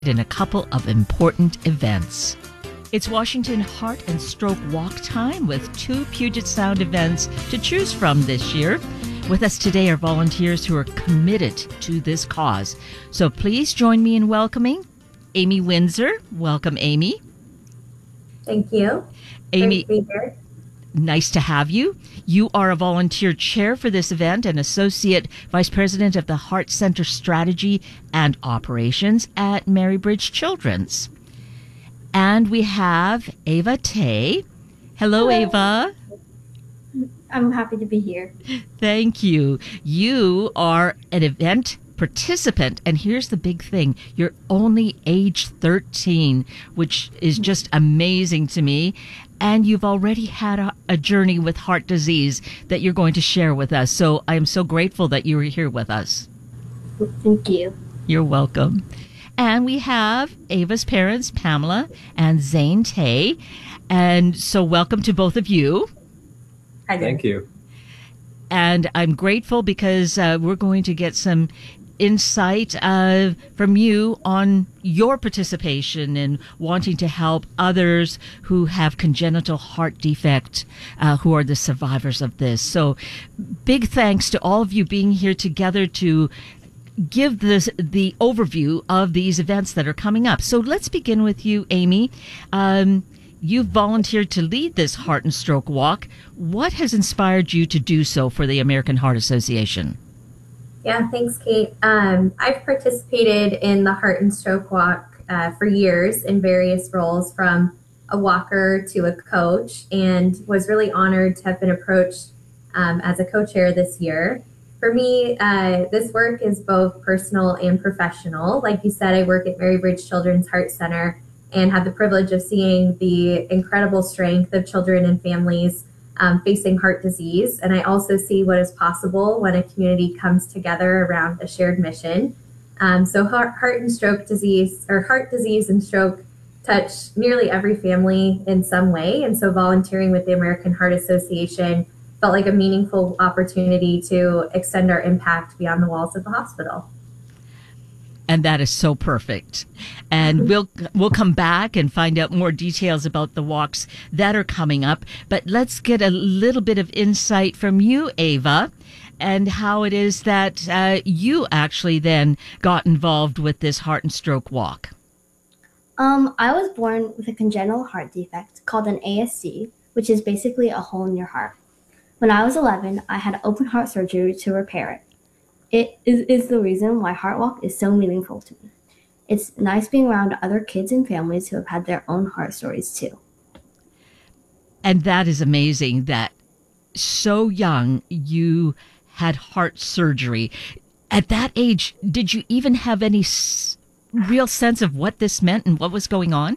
in a couple of important events. It's Washington Heart and Stroke Walk Time with 2 Puget Sound events to choose from this year. With us today are volunteers who are committed to this cause. So please join me in welcoming Amy Windsor. Welcome, Amy. Thank you. Amy, great to be here. Nice to have you. You are a volunteer chair for this event and associate vice president of the Heart Center Strategy and Operations at Marybridge Children's. And we have Ava Tay. Hello, Ava. I'm happy to be here. Thank you. You are an event participant, and here's the big thing. You're only age 13, which is just amazing to me. And you've already had a journey with heart disease that you're going to share with us. So I am so grateful that you were here with us. Thank you. You're welcome. And we have Ava's parents, Pamela and Zane Tay. And so welcome to both of you. Hi there. Thank you. And I'm grateful because we're going to get some insight from you on your participation in wanting to help others who have congenital heart defect, who are the survivors of this. So big thanks to all of you being here together to give the overview of these events that are coming up. So let's begin with you, Amy. You've volunteered to lead this Heart and Stroke Walk. What has inspired you to do so for the American Heart Association? Yeah, thanks, Kate. I've participated in the Heart and Stroke Walk for years in various roles, from a walker to a coach, and was really honored to have been approached as a co-chair this year. For me, this work is both personal and professional. Like you said, I work at Marybridge Children's Heart Center and have the privilege of seeing the incredible strength of children and families facing heart disease. And I also see what is possible when a community comes together around a shared mission. So heart and stroke disease, or heart disease and stroke, touch nearly every family in some way. And so volunteering with the American Heart Association felt like a meaningful opportunity to extend our impact beyond the walls of the hospital. And that is so perfect. And we'll come back and find out more details about the walks that are coming up. But let's get a little bit of insight from you, Ava, and how it is that you actually then got involved with this Heart and Stroke Walk. I was born with a congenital heart defect called an ASC, which is basically a hole in your heart. When I was 11, I had open heart surgery to repair it. It is the reason why Heart Walk is so meaningful to me. It's nice being around other kids and families who have had their own heart stories too. And that is amazing that so young you had heart surgery. At that age, did you even have any real sense of what this meant and what was going on?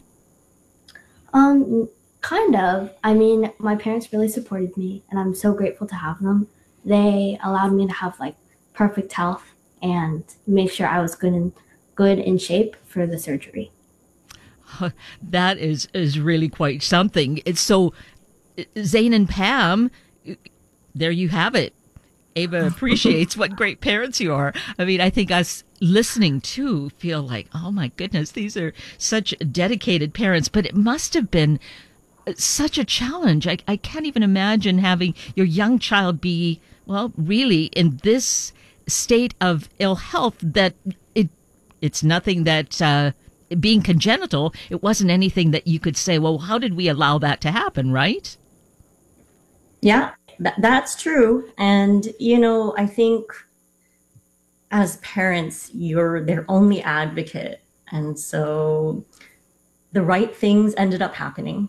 Kind of. I mean, my parents really supported me, and I'm so grateful to have them. They allowed me to have perfect health and make sure I was good in shape for the surgery. That is really quite something. It's so, Zane and Pam, there you have it. Ava appreciates what great parents you are. I mean, I think us listening to feel like, oh my goodness, these are such dedicated parents, but it must have been such a challenge. I can't even imagine having your young child be, well, really in this state of ill health, that it's nothing that being congenital, it wasn't anything that you could say, well, how did we allow that to happen, right? Yeah, that's true. And, I think as parents, you're their only advocate. And so the right things ended up happening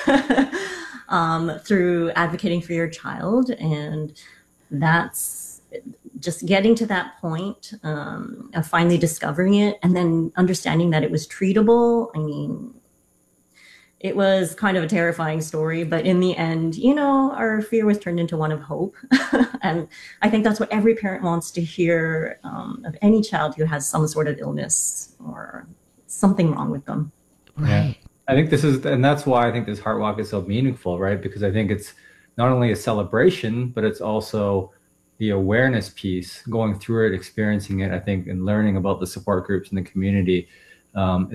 through advocating for your child. And that's just getting to that point of finally discovering it and then understanding that it was treatable. I mean, it was kind of a terrifying story, but in the end, our fear was turned into one of hope. And I think that's what every parent wants to hear of any child who has some sort of illness or something wrong with them. Right. I think and that's why I think this Heart Walk is so meaningful, right? Because I think it's not only a celebration, but it's also the awareness piece, going through it, experiencing it, I think, and learning about the support groups in the community um,